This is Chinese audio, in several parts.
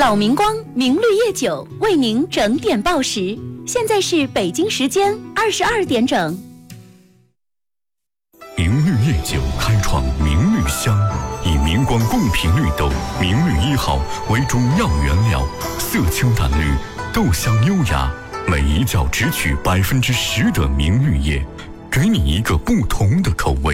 老明光明绿叶酒为您整点报时，现在是北京时间22点整。 明绿叶酒开创明绿香，以明光贡品绿豆明绿1号为主要原料，色清淡绿，豆香优雅，每一窖只取10%的明绿叶，给你一个不同的口味。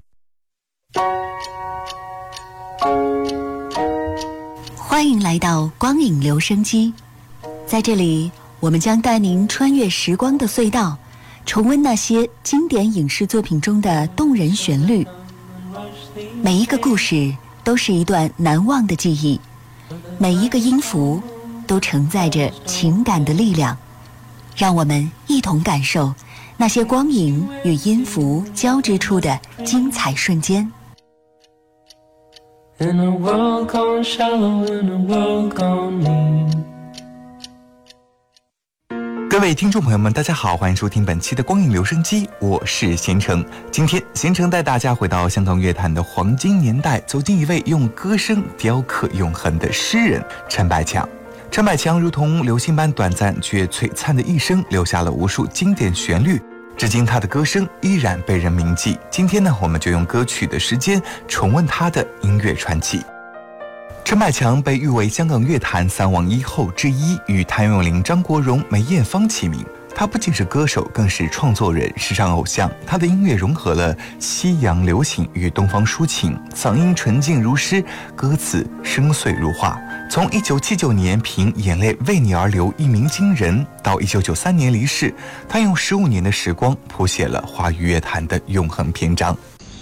欢迎来到光影留声机，在这里我们将带您穿越时光的隧道，重温那些经典影视作品中的动人旋律。每一个故事都是一段难忘的记忆，每一个音符都承载着情感的力量。让我们一同感受那些光影与音符交织出的精彩瞬间。 In a world gone shallow, in a world gone mean。 各位听众朋友们，大家好，欢迎收听本期的光影留声机，我是贤成。今天贤成带大家回到香港乐坛的黄金年代，走进一位用歌声雕刻永恒的诗人陈百强。陈百强如同流星般短暂却璀璨的一生，留下了无数经典旋律，至今他的歌声依然被人铭记。今天呢，我们就用歌曲的时间重温他的音乐传奇。陈百强被誉为香港乐坛3王一后之一，与谭咏麟、张国荣、梅艳芳齐名。他不仅是歌手，更是创作人、时尚偶像。他的音乐融合了西洋流行与东方抒情，嗓音纯净如诗，歌词深邃如画。从1979年凭《眼泪为你而流》一鸣惊人，到1993年离世，他用15年的时光谱写了华语乐坛的永恒篇章。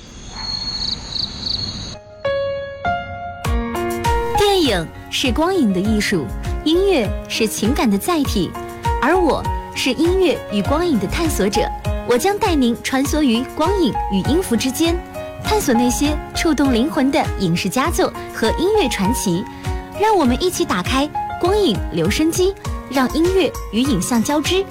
电影是光影的艺术，音乐是情感的载体，而我是音乐与光影的探索者。我将带您穿梭于光影与音符之间，探索那些触动灵魂的影视佳作和音乐传奇。让我们一起打开光影留声机，让音乐与影像交织，